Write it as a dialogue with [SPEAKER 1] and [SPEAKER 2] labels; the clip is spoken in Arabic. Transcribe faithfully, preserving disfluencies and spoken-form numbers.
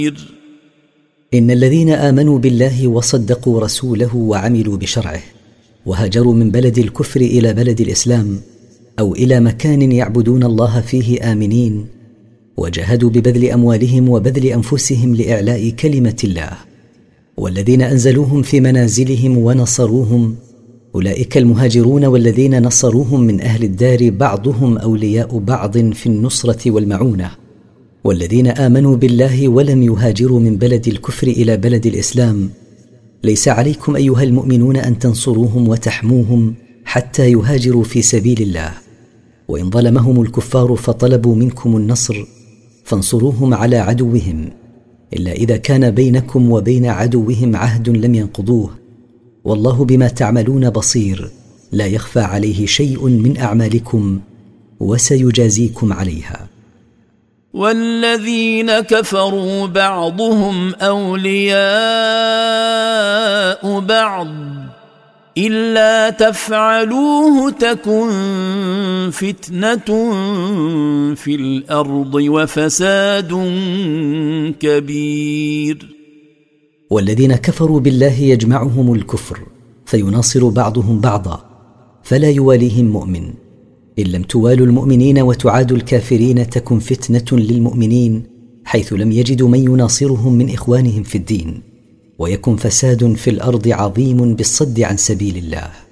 [SPEAKER 1] إن الذين آمنوا بالله وصدقوا رسوله وعملوا بشرعه وهاجروا من بلد الكفر إلى بلد الإسلام أو إلى مكان يعبدون الله فيه آمنين وجاهدوا ببذل أموالهم وبذل أنفسهم لإعلاء كلمة الله والذين أنزلوهم في منازلهم ونصروهم أولئك المهاجرون والذين نصروهم من أهل الدار بعضهم أولياء بعض في النصرة والمعونة والذين آمنوا بالله ولم يهاجروا من بلد الكفر إلى بلد الإسلام ليس عليكم أيها المؤمنون أن تنصروهم وتحموهم حتى يهاجروا في سبيل الله وإن ظلمهم الكفار فطلبوا منكم النصر فانصروهم على عدوهم إلا إذا كان بينكم وبين عدوهم عهد لم ينقضوه والله بما تعملون بصير لا يخفى عليه شيء من أعمالكم وسيجازيكم عليها.
[SPEAKER 2] والذين كفروا بعضهم أولياء بعض إلا تفعلوه تكن فتنة في الأرض وفساد كبير.
[SPEAKER 1] والذين كفروا بالله يجمعهم الكفر فيناصر بعضهم بعضا فلا يواليهم مؤمن. إن لم توالوا المؤمنين وتعادوا الكافرين تكن فتنة للمؤمنين حيث لم يجدوا من يناصرهم من إخوانهم في الدين ويكن فساد في الأرض عظيم بالصد عن سبيل الله.